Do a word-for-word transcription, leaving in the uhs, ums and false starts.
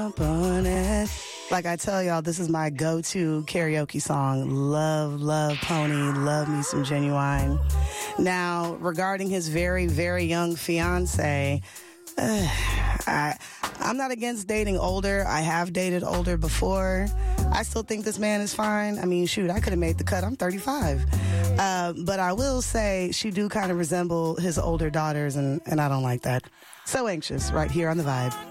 Up on it. Like I tell y'all, this is my go-to karaoke song. Love, love Pony, love me some Genuine. Now, regarding his very, very young fiance, uh, I, I'm not against dating older. I have dated older before. I still think this man is fine. I mean, shoot, I could have made the cut. I'm thirty-five. Uh, but I will say she do kind of resemble his older daughters, and, and I don't like that. So Anxious, right here on The Vibe.